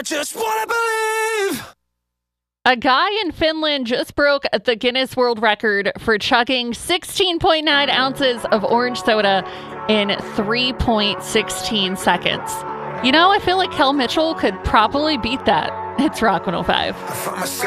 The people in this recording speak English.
just wanna believe. A guy in Finland just broke the Guinness World Record for chugging 16.9 ounces of orange soda in 3.16 seconds. You know, I feel like Kel Mitchell could probably beat that. It's Rock 105.